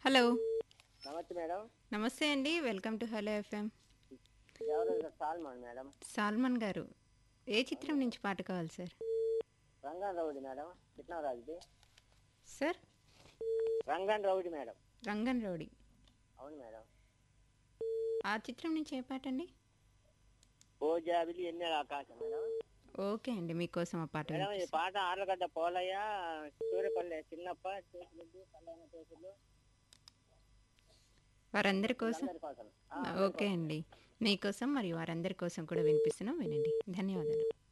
Hello. నమస్తే madam. నమస్తే అండి. Welcome to hello FM. ఎవరు సాల్మన్ మేడం. సాల్మన్ గారు, ఏ అవును చిత్రం మేడం. నుంచి పాట కావాలి sir? Rangan rowdy madam. కృష్ణరాజుది. Sir, Rangan rowdy madam. Rangan rowdy. అవును మేడం. ఆ చిత్రం నుంచి ఏ పాట అండి? ఓ జాబిలి ఎన్నెల ఆకాశం మేడం. ఓకే అండి, మీకోసం ఆ పాట మేడం ఈ వినిపిస్తాను. పాట ఆర్లగడ్డ పోలయ్య, సూర్యపల్లె చిన్నప్ప, చేతులు కళ్యాణ చేతులు వారందరి కోసం. వీళ్ళందరి కోసం అందరి ఓకే కోసం అండి, మేడం. మీకోసం మరియు వారందరి కోసం కూడా వినిపిస్తున్నాం, వినండి. ధన్యవాదాలు.